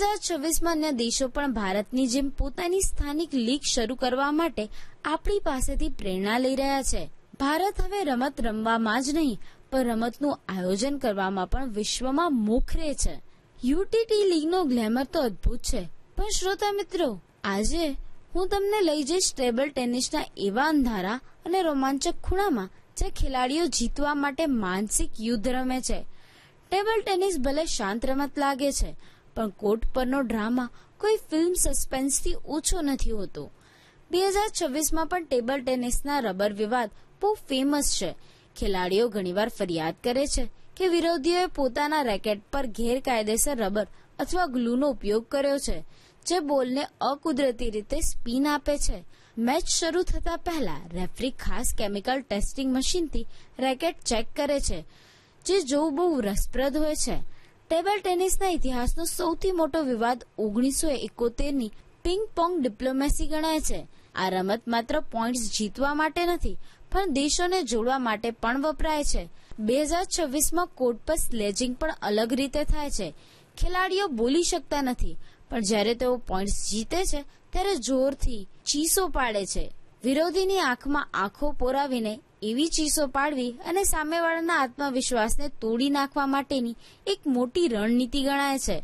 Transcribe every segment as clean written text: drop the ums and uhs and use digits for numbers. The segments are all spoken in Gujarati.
2026માં અન્ય દેશો પણ ભારતની જેમ પોતાની સ્થાનિક લીગ શરૂ કરવા માટે આપણી પાસેથી પ્રેરણા લઈ રહ્યા છે. ભારત હવે રમત રમવામાં જ નહીં પણ રમતનું આયોજન કરવામાં પણ વિશ્વમાં મોખરે છે. યુટીટી લીગનો ગ્લેમર તો અદ્ભુત છે, પણ શ્રોતા મિત્રો, આજે હું તમને લઈ જઈશ ટેબલ ટેનિસના એવા અંધારા અને રોમાંચક ખૂણામાં જે ખેલાડીઓ જીતવા માટે માનસિક યુદ્ધ રમે છે. ટેબલ ટેનિસ ભલે શાંત રમત લાગે છે, પણ કોર્ટ પરનો ડ્રામા કોઈ ફિલ્મ સસ્પેન્સથી ઓછો નથી હોતો. 2026માં પણ ટેબલ ટેનિસના રબર વિવાદ બહુ ફેમસ છે. ખેલાડીઓ ઘણીવાર ફરિયાદ કરે છે કે વિરોધીઓએ પોતાના રેકેટ પર ગેરકાયદેસર રબર અથવા ગ્લુનો ઉપયોગ કર્યો છે, જે બોલને અકુદરતી રીતે સ્પિન આપે છે. મેચ શરૂ થતા પહેલા રેફરી ખાસ કેમિકલ ટેસ્ટિંગ મશીનથી રેકેટ ચેક કરે છે, જે જોવું બહુ રસપ્રદ હોય છે. ટેબલ ટેનિસના ઇતિહાસનો સૌથી મોટો વિવાદ 1971ની પિંગ પોંગ ડિપ્લોમેસી ગણાય છે. આ રમત માત્ર પોઈન્ટ્સ જીતવા માટે નથી, પણ દેશોને જોડવા માટે પણ વપરાય છે. 2026માં કોર્ટ પર સ્લેજિંગ પણ અલગ રીતે થાય છે. ખેલાડીઓ બોલી શકતા નથી, પણ જ્યારે તેઓ પોઈન્ટ્સ જીતે છે ત્યારે જોરથી ચીસો પાડે છે. વિરોધીની આંખમાં આંખો પોરાવીને એવી ચીસો પાડવી અને સામેવાળાના આત્મવિશ્વાસને તોડી નાખવા માટેની એક મોટી રણનીતિ ગણાય છે.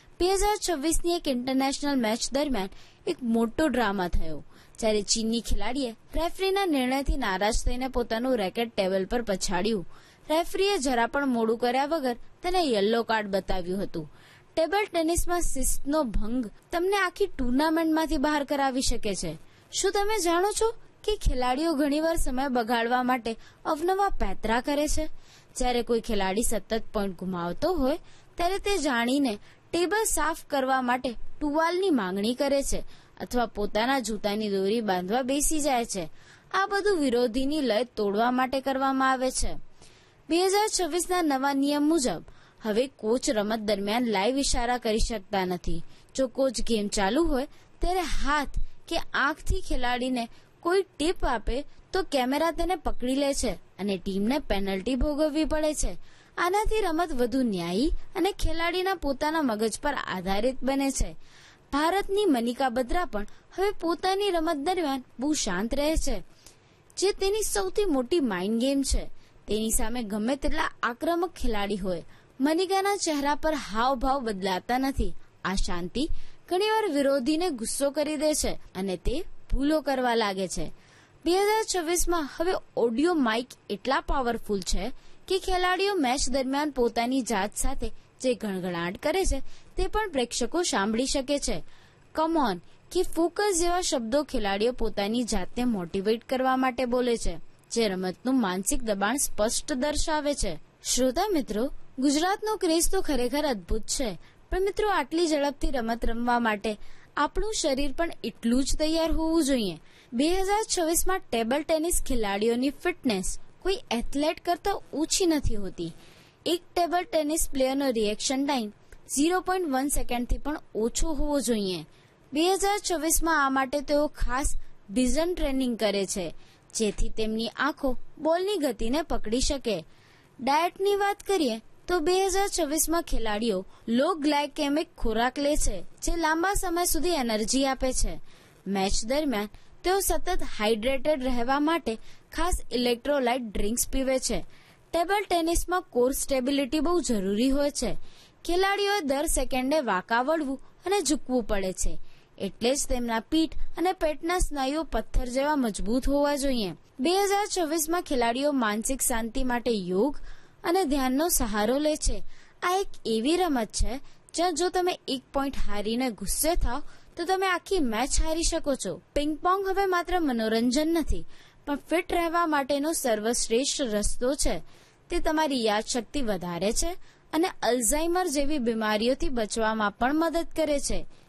2026ની એક ઇન્ટરનેશનલ મેચ દરમિયાન એક મોટો ડ્રામા થયો, જ્યારે ચીનની ખેલાડીએ રેફરીના નિર્ણયથી નારાજ થઈને પોતાનું રેકેટ ટેબલ પર પછાડ્યું. રેફરીએ જરા પણ મોડું કર્યા વગર તેને યલો કાર્ડ બતાવ્યું હતું. ટેબલ ટેનિસમાં શિસ્તનો ભંગ તમને આખી ટુર્નામેન્ટમાંથી બહાર કરાવી શકે છે. શું તમે જાણો છો કે ખેલાડીઓ ઘણીવાર સમય બગાડવા માટે અવનવા પેંતરા કરે છે? જ્યારે કોઈ ખેલાડી સતત પોઈન્ટ ગુમાવતો હોય ત્યારે તે જાણીને ટેબલ સાફ કરવા માટે ટુવાલની માંગણી કરે છે અથવા પોતાના જૂતાની દોરી બાંધવા બેસી જાય છે. આ બધું વિરોધીની લય તોડવા માટે કરવામાં આવે છે. 2026ના નવા નિયમ મુજબ હવે કોચ રમત દરમિયાન લાઈવ ઇશારા કરી શકતા નથી. જો કોચ ગેમ ચાલુ હોય ત્યારે હાથ કે આંખથી ખેલાડીને કોઈ ટીપ આપે તો કેમેરા તેને પકડી લે છે અને ટીમને પેનલ્ટી ભોગવવી પડે છે. આનાથી રમત વધુ ન્યાયી અને ખેલાડીના પોતાના મગજ પર આધારિત બને છે. ભારતની મનિકા બત્રા પણ હવે પોતાની રમત દરમિયાન બહુ શાંત રહે છે, જે તેની સૌથી મોટી માઇન્ડ ગેમ છે. તેની સામે ગમે તેટલા આક્રમક ખેલાડી હોય, મનિકાના ચહેરા પર હાવભાવ બદલાતા નથી. આ શાંતિ ઘણીવાર વિરોધીને ગુસ્સો કરી દે છે અને તે ભૂલો કરવા લાગે છે. 2026માં હવે ઓડિયો માઇક એટલા પાવરફુલ છે કે ખેલાડીઓ મેચ દરમિયાન પોતાની જાત સાથે જે ગણગણાટ કરે છે તે પણ પ્રેક્ષકો સાંભળી શકે છે. કમ ઓન કે ફોકસ જેવા શબ્દો ખેલાડીઓ પોતાની જાતને મોટિવેટ કરવા માટે બોલે છે, જે રમતનું માનસિક દબાણ સ્પષ્ટ દર્શાવે છે. શ્રોતા મિત્રો, ગુજરાતનો ક્રેઝ તો ખરેખર અદ્ભુત છે, પણ મિત્રો આટલી ઝડપથી રમત રમવા માટે આપણું શરીર પણ એટલું જ તૈયાર હોવું જોઈએ. 2026માં ટેબલ ટેનિસ ખેલાડીઓની ફિટનેસ કોઈ એથ્લેટ કરતાં ઓછી નથી હોતી. એક ટેબલ ટેનિસ પ્લેયરનો રિએક્શન ટાઈમ 0.1 સેકન્ડથી પણ ઓછો હોવો જોઈએ. 2026માં આ માટે તેઓ ખાસ વિઝન ટ્રેનિંગ કરે છે, જેથી તેમની આંખો બોલની ગતિને પકડી શકે. ડાયટની વાત કરીએ તો 2026માં ખેલાડીઓ લો ગ્લાયકેમિક ખોરાક લે છે, જે લાંબા સમય સુધી એનર્જી આપે છે. મેચ દરમિયાન તેઓ સતત હાઇડ્રેટેડ રહેવા માટે ખાસ ઇલેક્ટ્રોલાઇટ ડ્રિંક્સ પીવે છે. ટેબલ ટેનિસમાં કોર સ્ટેબિલિટી બહુ જરૂરી હોય છે. ખેલાડીઓએ દર સેકન્ડે વાંકા વળવું અને ઝૂકવું પડે છે, એટલે જ તેમના પીઠ અને પેટના સ્નાયુઓ પથ્થર જેવા મજબૂત હોવા જોઈએ. 2026માં ખેલાડીઓ માનસિક શાંતિ માટે યોગ અને ધ્યાનનો સહારો લે છે. આ એક એવી રમત છે જ્યાં જો તમે એક પોઈન્ટ હારીને ગુસ્સે થાવ તો તમે આખી મેચ હારી શકો છો. પિંગ પોંગ હવે માત્ર મનોરંજન નથી, પણ ફિટ રહેવા માટેનો સર્વશ્રેષ્ઠ રસ્તો છે. તે તમારી યાદશક્તિ વધારે છે અને અલ્ઝાઇમર જેવી બીમારીઓથી બચવામાં પણ મદદ કરે છે.